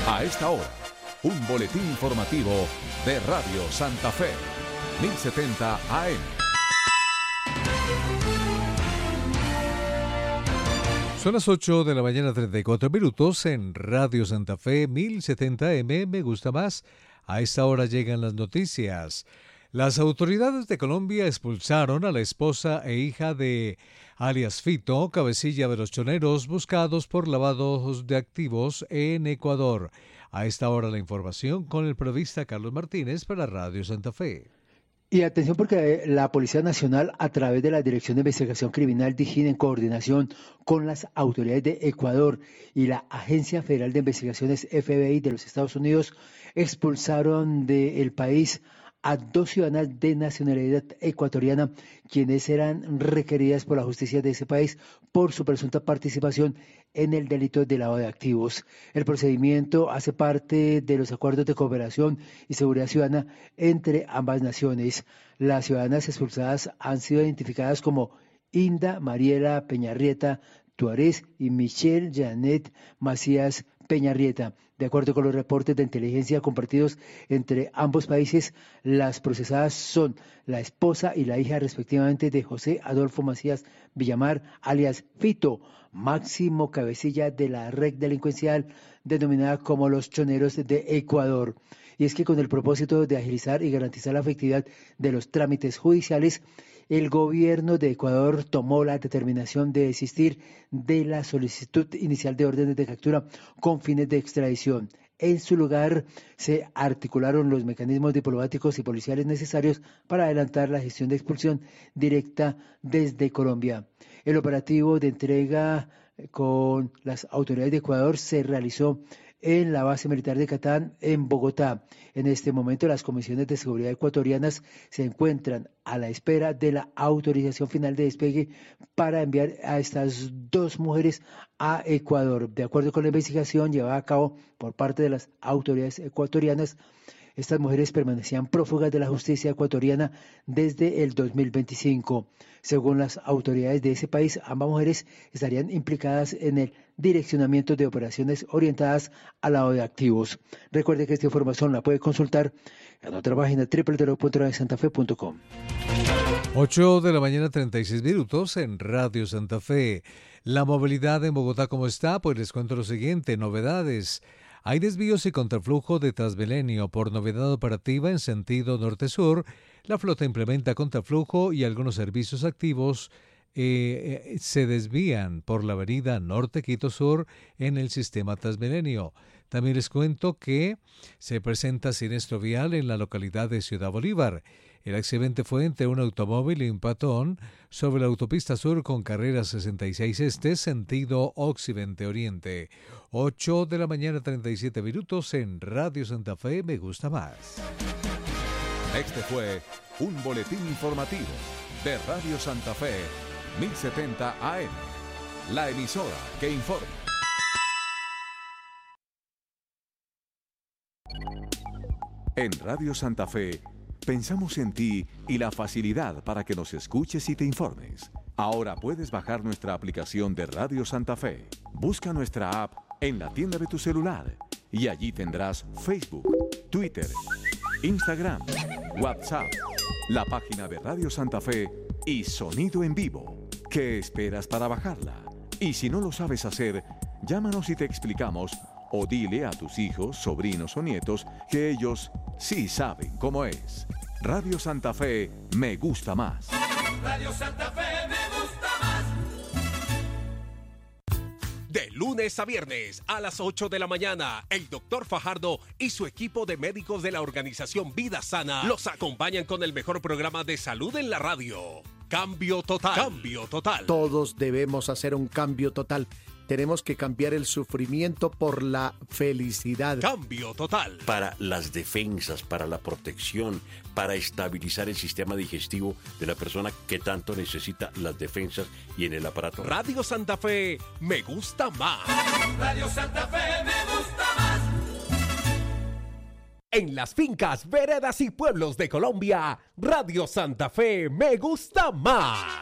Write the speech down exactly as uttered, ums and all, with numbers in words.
A esta hora, un boletín informativo de Radio Santa Fe, mil setenta A M. Son las ocho de la mañana, treinta y cuatro minutos en Radio Santa Fe, mil setenta A M. Me gusta más. A esta hora llegan las noticias. Las autoridades de Colombia expulsaron a la esposa e hija de alias Fito, cabecilla de los choneros buscados por lavados de activos en Ecuador. A esta hora la información con el periodista Carlos Martínez para Radio Santa Fe. Y atención porque la Policía Nacional, a través de la Dirección de Investigación Criminal D I G I N, en coordinación con las autoridades de Ecuador y la Agencia Federal de Investigaciones F B I de los Estados Unidos, expulsaron del país a dos ciudadanas de nacionalidad ecuatoriana, quienes eran requeridas por la justicia de ese país por su presunta participación en el delito de lavado de activos. El procedimiento hace parte de los acuerdos de cooperación y seguridad ciudadana entre ambas naciones. Las ciudadanas expulsadas han sido identificadas como Inda Mariela Peñarrieta Tuárez y Michelle Janet Macías Peñarrieta. De acuerdo con los reportes de inteligencia compartidos entre ambos países, las procesadas son la esposa y la hija respectivamente de José Adolfo Macías Villamar, alias Fito, máximo cabecilla de la red delincuencial denominada como los Choneros de Ecuador. Y es que con el propósito de agilizar y garantizar la efectividad de los trámites judiciales, el gobierno de Ecuador tomó la determinación de desistir de la solicitud inicial de órdenes de captura con fines de extradición. En su lugar, se articularon los mecanismos diplomáticos y policiales necesarios para adelantar la gestión de expulsión directa desde Colombia. El operativo de entrega con las autoridades de Ecuador se realizó en la base militar de Catán, en Bogotá. En este momento, las comisiones de seguridad ecuatorianas se encuentran a la espera de la autorización final de despegue para enviar a estas dos mujeres a Ecuador. De acuerdo con la investigación llevada a cabo por parte de las autoridades ecuatorianas, estas mujeres permanecían prófugas de la justicia ecuatoriana desde el dos mil veinticinco. Según las autoridades de ese país, ambas mujeres estarían implicadas en el direccionamiento de operaciones orientadas al lavado de activos. Recuerde que esta información la puede consultar en nuestra página doble u doble u doble u punto radio santa fe punto com. ocho de la mañana, treinta y seis minutos en Radio Santa Fe. La movilidad en Bogotá, ¿cómo está? Pues les cuento lo siguiente, novedades. Hay desvíos y contraflujo de Transmilenio. Por novedad operativa en sentido norte-sur, la flota implementa contraflujo y algunos servicios activos eh, eh, se desvían por la avenida Norte Quito Sur en el sistema Transmilenio. También les cuento que se presenta siniestro vial en la localidad de Ciudad Bolívar. El accidente fue entre un automóvil y un peatón sobre la autopista sur con carrera sesenta y seis este, sentido occidente-oriente. ocho de la mañana, treinta y siete minutos en Radio Santa Fe, me gusta más. Este fue un boletín informativo de Radio Santa Fe, mil setenta A M, la emisora que informa. En Radio Santa Fe, pensamos en ti y la facilidad para que nos escuches y te informes. Ahora puedes bajar nuestra aplicación de Radio Santa Fe. Busca nuestra app en la tienda de tu celular y allí tendrás Facebook, Twitter, Instagram, WhatsApp, la página de Radio Santa Fe y sonido en vivo. ¿Qué esperas para bajarla? Y si no lo sabes hacer, llámanos y te explicamos, o dile a tus hijos, sobrinos o nietos que ellos sí saben cómo es. Radio Santa Fe me gusta más. Radio Santa Fe me gusta más. De lunes a viernes a las ocho de la mañana, el doctor Fajardo y su equipo de médicos de la organización Vida Sana los acompañan con el mejor programa de salud en la radio. Cambio total. Cambio total. Todos debemos hacer un cambio total. Tenemos que cambiar el sufrimiento por la felicidad. Cambio total. Para las defensas, para la protección, para estabilizar el sistema digestivo de la persona que tanto necesita las defensas y en el aparato. Radio Santa Fe me gusta más. Radio Santa Fe me gusta más. En las fincas, veredas y pueblos de Colombia, Radio Santa Fe me gusta más.